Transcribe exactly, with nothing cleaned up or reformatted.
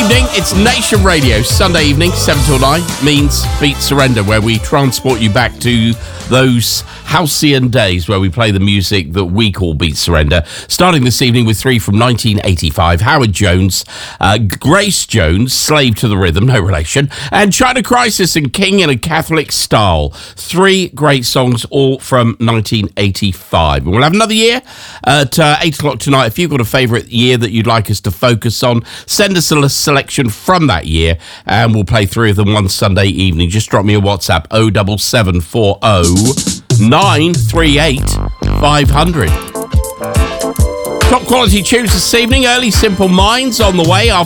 evening. It's Nation Radio, Sunday evening, seven till nine, means Beat Surrender, where we transport you back to those halcyon days where we play the music that we call Beat Surrender. Starting this evening with three from nineteen eighty-five, Howard Jones, uh, Grace Jones, Slave to the Rhythm, no relation, and China Crisis and King in a Catholic Style. Three great songs, all from nineteen eighty-five. And we'll have another year at uh, eight o'clock tonight. If you've got a favourite year that you'd like us to focus on, send us a selection from that year and we'll play three of them one Sunday evening. Just drop me a WhatsApp, oh seven seven four oh nine three eight five hundred. Top quality tunes this evening. Early Simple Minds on the way after